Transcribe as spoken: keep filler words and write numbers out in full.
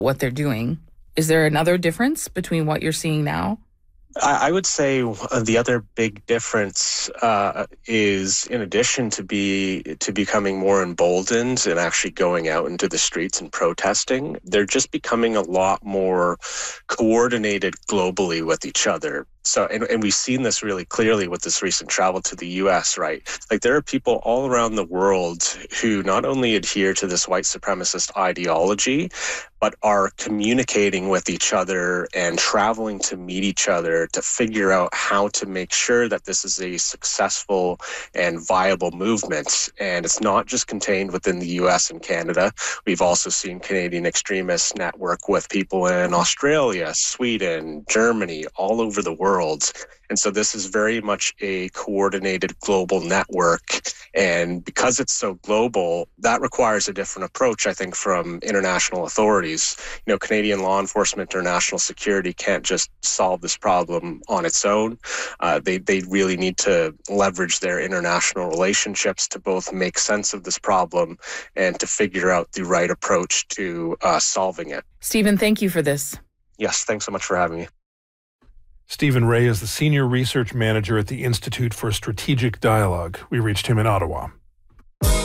what they're doing. Is there another difference between what you're seeing now? I would say the other big difference uh, is, in addition to be to becoming more emboldened and actually going out into the streets and protesting, they're just becoming a lot more coordinated globally with each other. So, and, and we've seen this really clearly with this recent travel to the U S, right? Like, there are people all around the world who not only adhere to this white supremacist ideology, but are communicating with each other and traveling to meet each other to figure out how to make sure that this is a successful and viable movement. And it's not just contained within the U S and Canada. We've also seen Canadian extremists network with people in Australia, Sweden, Germany, all over the world. And so this is very much a coordinated global network. And because it's so global, that requires a different approach, I think, from international authorities. You know, Canadian law enforcement or national security can't just solve this problem on its own. Uh, they, they really need to leverage their international relationships to both make sense of this problem and to figure out the right approach to uh, solving it. Stephen, thank you for this. Yes, thanks so much for having me. Stephen Ray is the Senior Research Manager at the Institute for Strategic Dialogue. We reached him in Ottawa.